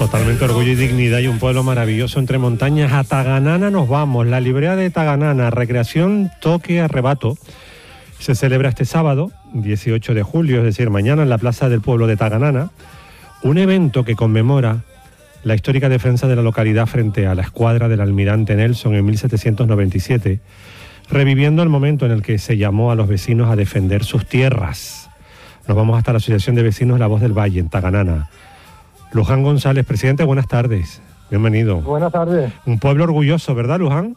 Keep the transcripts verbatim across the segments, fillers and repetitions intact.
Totalmente orgullo y dignidad y un pueblo maravilloso entre montañas. A Taganana nos vamos. La librea de Taganana, recreación Toque Arrebato, se celebra este sábado, dieciocho de julio, es decir, mañana, en la plaza del pueblo de Taganana. Un evento que conmemora la histórica defensa de la localidad frente a la escuadra del almirante Nelson en mil setecientos noventa y siete, reviviendo el momento en el que se llamó a los vecinos a defender sus tierras. Nos vamos hasta la Asociación de Vecinos La Voz del Valle, en Taganana. Luján González, presidente, buenas tardes. Bienvenido. Buenas tardes. Un pueblo orgulloso, ¿verdad, Luján?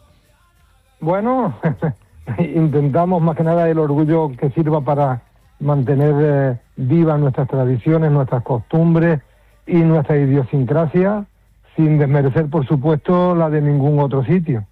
Bueno, intentamos más que nada el orgullo que sirva para mantener eh, vivas nuestras tradiciones, nuestras costumbres y nuestra idiosincrasia, sin desmerecer, por supuesto, la de ningún otro sitio.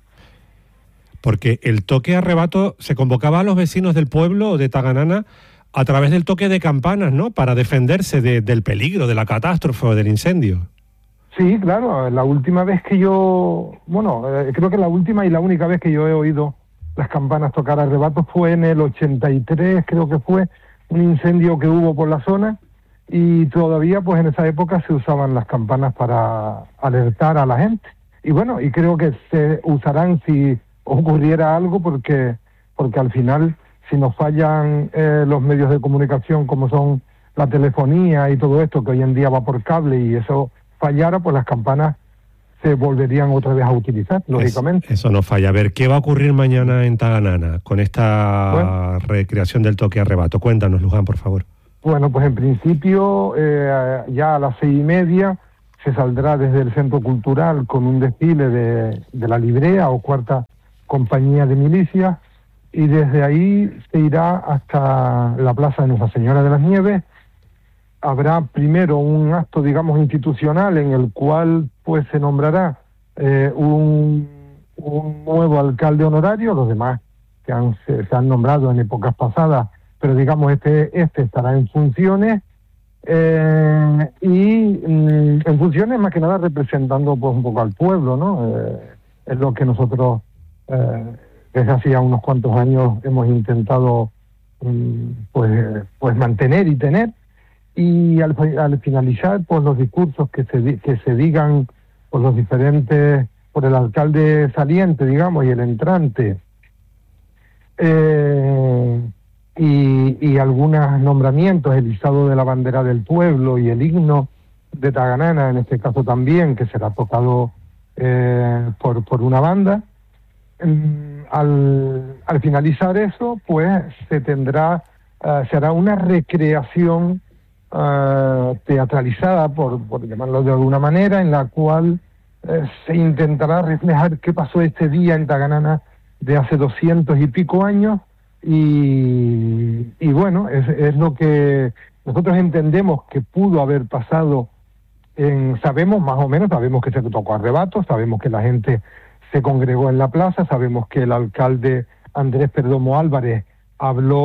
Porque el toque arrebato se convocaba a los vecinos del pueblo de Taganana a través del toque de campanas, ¿no?, para defenderse de, del peligro, de la catástrofe o del incendio. Sí, claro. La última vez que yo... Bueno, eh, creo que la última y la única vez que yo he oído las campanas tocar arrebatos fue en el ochenta y tres, creo que fue, un incendio que hubo por la zona, y todavía, pues en esa época se usaban las campanas para alertar a la gente. Y bueno, y creo que se usarán si ocurriera algo, porque, porque al final, si nos fallan eh, los medios de comunicación como son la telefonía y todo esto, que hoy en día va por cable, y eso fallara, pues las campanas se volverían otra vez a utilizar, lógicamente. Es, eso no falla. A ver, ¿qué va a ocurrir mañana en Taganana con esta bueno, recreación del toque arrebato? Cuéntanos, Luján, por favor. Bueno, pues en principio, eh, ya a las seis y media se saldrá desde el Centro Cultural con un desfile de, de la Librea o Cuarta Compañía de Milicias, y desde ahí se irá hasta la Plaza de Nuestra Señora de las Nieves. Habrá primero un acto, digamos, institucional en el cual pues se nombrará eh, un, un nuevo alcalde honorario, los demás que han, se, se han nombrado en épocas pasadas, pero digamos este este estará en funciones, eh, y mm, en funciones más que nada representando pues un poco al pueblo, ¿no? Eh, es lo que nosotros eh, desde hacía unos cuantos años hemos intentado mm, pues, pues mantener y tener. Y al, al finalizar, pues los discursos que se que se digan por los diferentes, por el alcalde saliente, digamos, y el entrante, eh, y, y algunos nombramientos, el izado de la bandera del pueblo y el himno de Taganana, en este caso también, que será tocado eh, por, por una banda. Mm, al, al finalizar eso, pues se tendrá, uh, será una recreación Uh, teatralizada, por, por llamarlo de alguna manera, en la cual uh, se intentará reflejar qué pasó este día en Taganana de hace doscientos y pico años, y, y bueno, es, es lo que nosotros entendemos que pudo haber pasado. En, sabemos más o menos, sabemos que se tocó arrebato, sabemos que la gente se congregó en la plaza, sabemos que el alcalde Andrés Perdomo Álvarez habló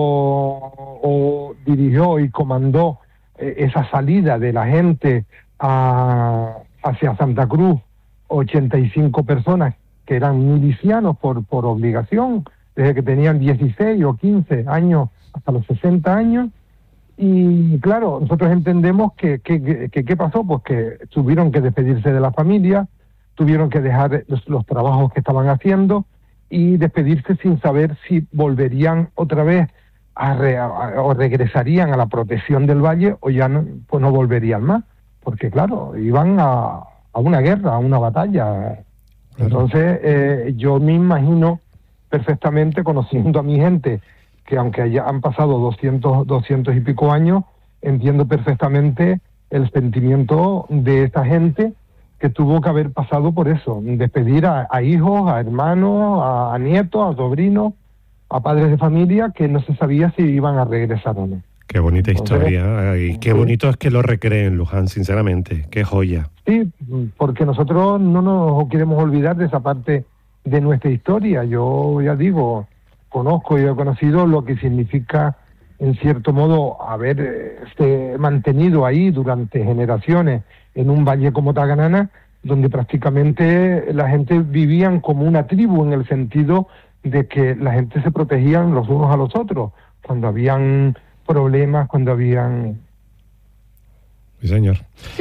o dirigió y comandó esa salida de la gente a, hacia Santa Cruz, ochenta y cinco personas que eran milicianos por, por obligación, desde que tenían dieciséis o quince años hasta los sesenta años. Y claro, nosotros entendemos que ¿qué que, que pasó? Pues que tuvieron que despedirse de la familia, tuvieron que dejar los, los trabajos que estaban haciendo y despedirse sin saber si volverían otra vez A re, a, o regresarían a la protección del valle, o ya no, pues no volverían más, porque claro, iban a, a una guerra, a una batalla. Entonces eh, yo me imagino perfectamente, conociendo a mi gente, que aunque haya, han pasado doscientos, doscientos y pico años, entiendo perfectamente el sentimiento de esta gente que tuvo que haber pasado por eso, despedir a, a hijos, a hermanos, a, a nietos, a sobrinos, a padres de familia que no se sabía si iban a regresar o no. Qué bonita Entonces, historia, y qué sí. bonito es que lo recreen, Luján, sinceramente, qué joya. Sí, porque nosotros no nos queremos olvidar de esa parte de nuestra historia. Yo ya digo, conozco y he conocido lo que significa, en cierto modo, haber este, mantenido ahí durante generaciones en un valle como Taganana, donde prácticamente la gente vivían como una tribu, en el sentido de que la gente se protegían los unos a los otros cuando habían problemas, cuando habían... Sí, señor. ¿Sí?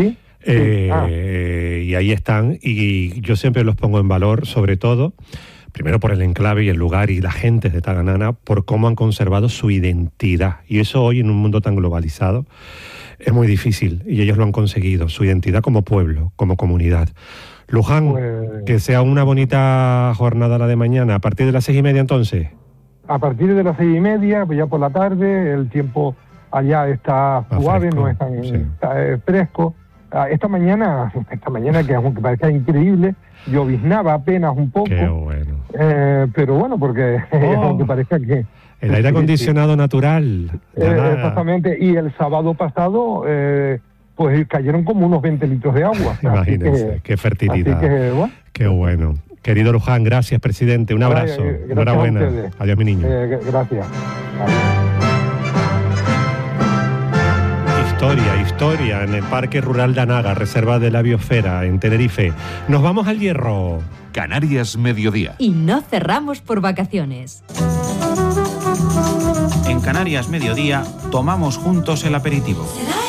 Eh, ah. Y ahí están, y yo siempre los pongo en valor, sobre todo, primero por el enclave y el lugar y la gente de Taganana, por cómo han conservado su identidad. Y eso hoy, en un mundo tan globalizado, es muy difícil, y ellos lo han conseguido, su identidad como pueblo, como comunidad. Luján, pues, que sea una bonita jornada la de mañana, a partir de las seis y media entonces. A partir de las seis y media, pues ya por la tarde, el tiempo allá está suave, no es tan sí. está, eh, fresco. Esta mañana, esta mañana que aunque parezca increíble, lloviznaba apenas un poco. Qué bueno. Eh, pero bueno, porque oh, aunque parezca que... El aire acondicionado sí. natural. Eh, exactamente, y el sábado pasado... Eh, pues cayeron como unos veinte litros de agua. Imagínense, que, qué fertilidad. Que, bueno. Qué bueno. Querido Luján, gracias, presidente. Un abrazo. Ay, enhorabuena. Adiós, mi niño. Eh, gracias. Historia, historia en el Parque Rural de Anaga, Reserva de la Biosfera, en Tenerife. Nos vamos al Hierro. Canarias Mediodía. Y no cerramos por vacaciones. En Canarias Mediodía tomamos juntos el aperitivo.